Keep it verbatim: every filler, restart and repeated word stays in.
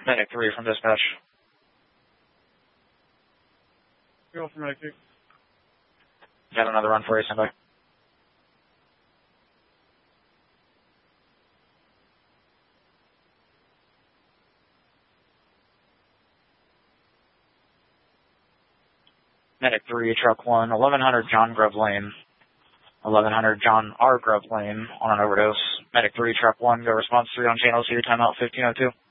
Medic three from dispatch. Go for Medic two. Got another run for you, stand by. Medic three, truck one, eleven hundred John Grove Lane. eleven hundred John R. Grove Lane on an overdose. Medic three, truck one, go response three on channel, so your timeout fifteen oh two.